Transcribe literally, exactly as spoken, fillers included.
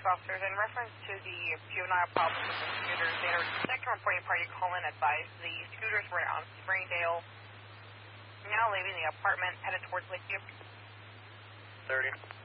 officers, in reference to the juvenile problem with the scooters, they are second reporting party call in advised the scooters were on Springdale, now leaving the apartment, headed towards Lakeview. thirty.